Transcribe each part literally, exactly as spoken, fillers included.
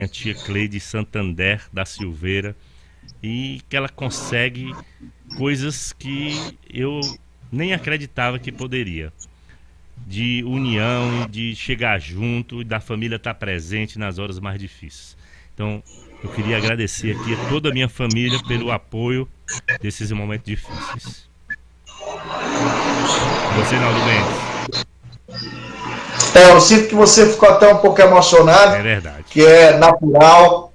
minha tia Cleide Santander da Silveira, e que ela consegue coisas que eu nem acreditava que poderia, de união, de chegar junto, da família estar presente nas horas mais difíceis. Então, eu queria agradecer aqui a toda a minha família pelo apoio desses momentos difíceis. Você, Naldo Mendes? É, eu sinto que você ficou até um pouco emocionado. É verdade. Que é natural,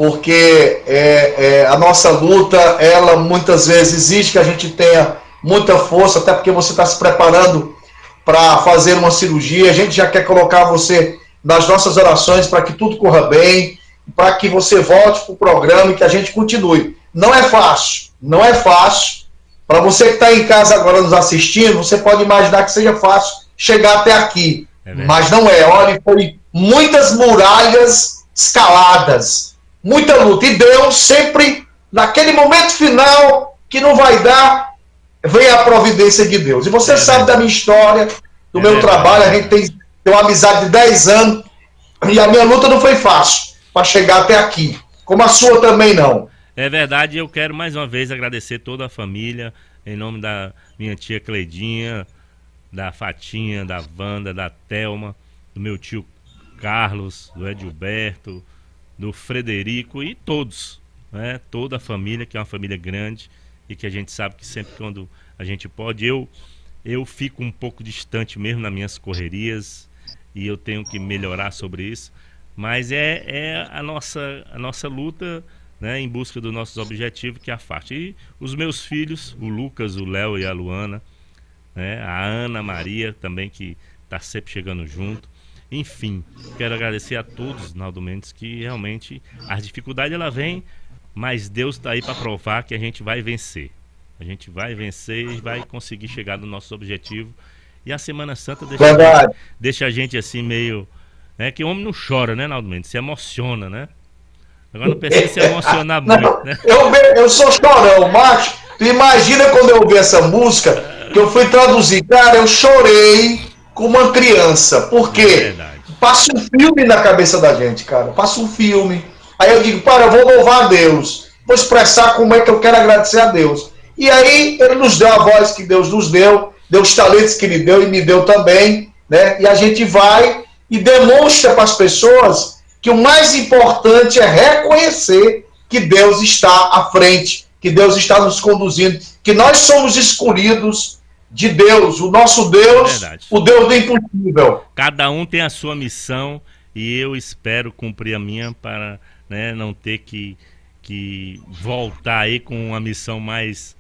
porque é, é, a nossa luta, ela muitas vezes exige que a gente tenha muita força, até porque você está se preparando para fazer uma cirurgia. A gente já quer colocar você nas nossas orações para que tudo corra bem, para que você volte para o programa e que a gente continue. Não é fácil, não é fácil. Para você que está em casa agora nos assistindo, você pode imaginar que seja fácil chegar até aqui. É, mas não é. Olha, foi muitas muralhas escaladas, muita luta. E Deus sempre, naquele momento final, que não vai dar, vem a providência de Deus. E você é sabe da minha história, do é meu verdade. trabalho. A gente tem, tem uma amizade de dez anos, e a minha luta não foi fácil para chegar até aqui, como a sua também não. É verdade. Eu quero mais uma vez agradecer toda a família, em nome da minha tia Cleidinha, da Fatinha, da Wanda, da Thelma, do meu tio Carlos, do Edilberto, do Frederico e todos, né? Toda a família, que é uma família grande e que a gente sabe que sempre quando a gente pode, eu, eu fico um pouco distante mesmo nas minhas correrias e eu tenho que melhorar sobre isso, mas é, é a, nossa, a nossa luta, né, em busca dos nossos objetivos, que é a FART. E os meus filhos, o Lucas, o Léo e a Luana, né, a Ana Maria também, que está sempre chegando junto. Enfim, quero agradecer a todos, Naldo Mendes, que realmente a dificuldade ela vem, mas Deus está aí para provar que a gente vai vencer. A gente vai vencer e vai conseguir chegar no nosso objetivo. E a Semana Santa deixa, a gente, deixa a gente assim meio... Né, que o homem não chora, né, Naldo Mendes? Se emociona, né? Agora não precisa se emocionar muito, não, né? Eu, eu sou chorão, macho. Tu imagina quando eu ouvi essa música, que eu fui traduzir. Cara, eu chorei como uma criança. Por quê? É passa um filme na cabeça da gente, cara. Passa um filme. Aí eu digo, para, eu vou louvar a Deus. Vou expressar como é que eu quero agradecer a Deus. E aí ele nos deu a voz que Deus nos deu, deu os talentos que ele deu e me deu também, né? E a gente vai e demonstra para as pessoas que o mais importante é reconhecer que Deus está à frente, que Deus está nos conduzindo, que nós somos escolhidos de Deus, o nosso Deus, é o Deus do impossível. Cada um tem a sua missão e eu espero cumprir a minha para, né, não ter que, que voltar aí com uma missão mais,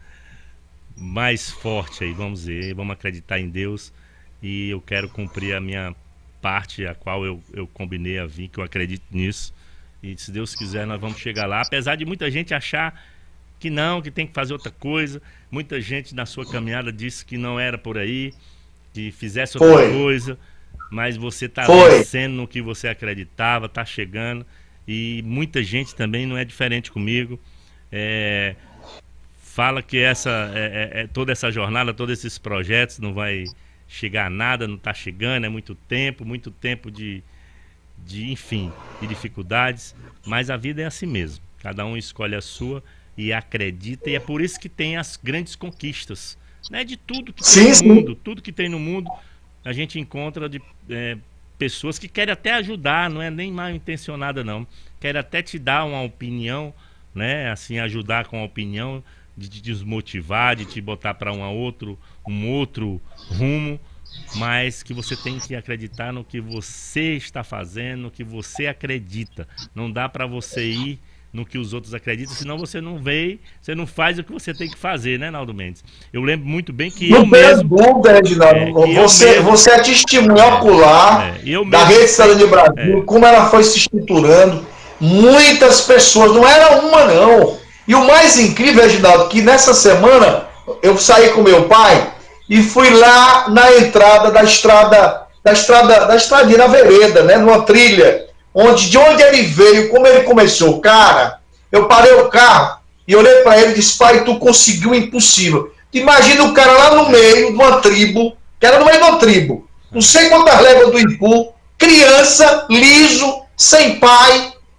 mais forte aí, vamos dizer, vamos acreditar em Deus e eu quero cumprir a minha parte a qual eu, eu combinei a vir, que eu acredito nisso, e se Deus quiser nós vamos chegar lá, apesar de muita gente achar que não, que tem que fazer outra coisa. Muita gente na sua caminhada disse que não era por aí, que fizesse outra Foi. coisa, mas você está vencendo no que você acreditava, está chegando, e muita gente também não é diferente comigo, é, fala que essa, é, é, toda essa jornada, todos esses projetos não vai chegar a nada, não está chegando, é muito tempo, muito tempo de, de, enfim, de dificuldades, mas a vida é assim mesmo, cada um escolhe a sua e acredita, e é por isso que tem as grandes conquistas, né, de tudo que tem sim, no mundo, sim. tudo que tem no mundo, a gente encontra de é, pessoas que querem até ajudar, não é nem mal intencionada não, querem até te dar uma opinião, né, assim, ajudar com a opinião, de te desmotivar, de te botar para um outro, um outro rumo, mas que você tem que acreditar no que você está fazendo, no que você acredita. Não dá para você ir no que os outros acreditam, senão você não vê, você não faz o que você tem que fazer, né, Naldo Mendes? Eu lembro muito bem que não eu mesmo... Dúvida, Reginaldo. É, você, mesmo, você é testemunha ocular é, é, da Rede Cidadania Brasil, é. como ela foi se estruturando. Muitas pessoas, não era uma não. E o mais incrível, Reginaldo, que nessa semana eu saí com meu pai e fui lá na entrada da estrada, da estrada, da estradinha, na vereda, né, numa trilha, onde de onde ele veio, como ele começou. Cara, eu parei o carro e olhei para ele e disse, pai, tu conseguiu o impossível. Imagina o cara lá no meio de uma tribo, que era no meio de uma tribo, não sei quantas léguas do Ipu, criança, liso, sem pai,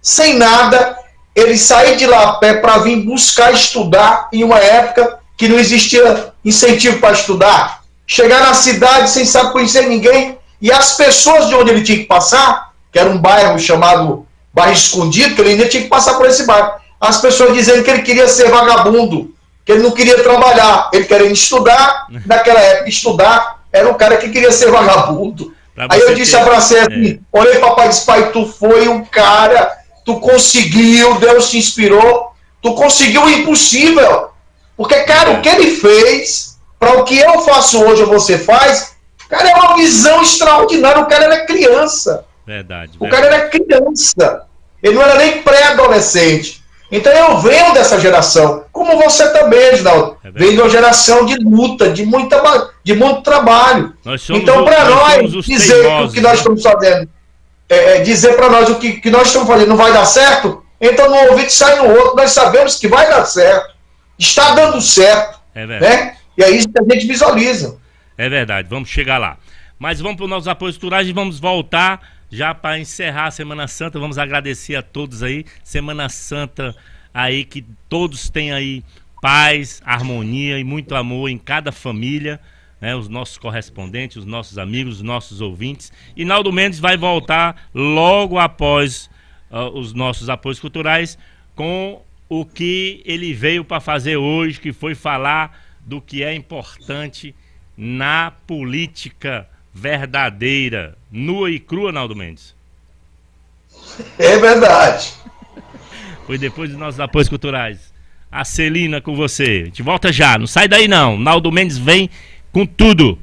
sem nada, ele sair de lá a pé para vir buscar estudar em uma época que não existia incentivo para estudar. Chegar na cidade sem saber conhecer ninguém, e as pessoas de onde ele tinha que passar, que era um bairro chamado Bairro Escondido, que ele ainda tinha que passar por esse bairro. As pessoas dizendo que ele queria ser vagabundo, que ele não queria trabalhar, ele queria estudar, naquela época estudar, era um cara que queria ser vagabundo. Aí eu disse, ter... abracei assim, é. olhei para o papai e disse, pai, tu foi um cara, tu conseguiu, Deus te inspirou, tu conseguiu o impossível. Porque, cara, o que ele fez, para o que eu faço hoje ou você faz, cara, é uma visão extraordinária. O cara era criança. Verdade. O verdade. cara era criança. Ele não era nem pré-adolescente. Então eu venho dessa geração, como você também, Reginaldo. É venho de uma geração de luta, de, muita, de muito trabalho. Então, para nós, nós dizer teimosos, que o que nós né? estamos fazendo, é, é, dizer para nós o que, que nós estamos fazendo não vai dar certo, então no ouvido sai no outro. Nós sabemos que vai dar certo. Está dando certo. É verdade. Né? E é isso que a gente visualiza. É verdade, vamos chegar lá. Mas vamos para os nossos apoios culturais e vamos voltar já para encerrar a Semana Santa. Vamos agradecer a todos aí. Semana Santa aí, que todos tenham aí paz, harmonia e muito amor em cada família, né? Os nossos correspondentes, os nossos amigos, os nossos ouvintes. E Naldo Mendes vai voltar logo após uh, os nossos apoios culturais com o que ele veio para fazer hoje, que foi falar do que é importante na política verdadeira, nua e crua, Naldo Mendes. É verdade. Foi depois dos nossos apoios culturais. A Celina com você. A gente volta já, não sai daí não. Naldo Mendes vem com tudo.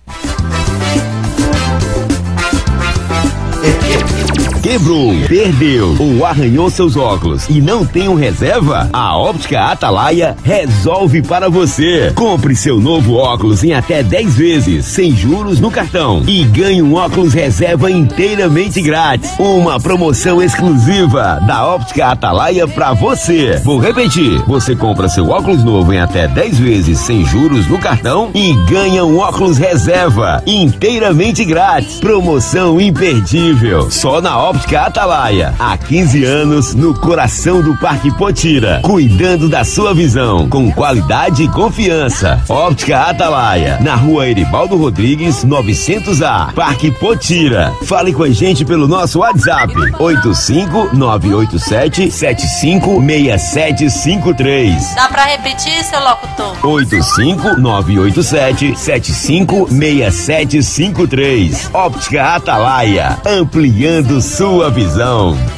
Quebrou, perdeu ou arranhou seus óculos e não tem um reserva? A Óptica Atalaia resolve para você. Compre seu novo óculos em até dez vezes, sem juros no cartão, e ganhe um óculos reserva inteiramente grátis. Uma promoção exclusiva da Óptica Atalaia para você. Vou repetir, você compra seu óculos novo em até dez vezes, sem juros no cartão, e ganha um óculos reserva inteiramente grátis. Promoção imperdível, só na Óptica Óptica Atalaia, há quinze anos no coração do Parque Potira, cuidando da sua visão com qualidade e confiança. Óptica Atalaia, na Rua Eribaldo Rodrigues, novecentos A, Parque Potira. Fale com a gente pelo nosso WhatsApp oito cinco nove oito sete sete cinco seis sete cinco três. Dá pra repetir, seu locutor? oito cinco nove oito sete sete cinco seis sete cinco três. Óptica Atalaia, ampliando sua visão.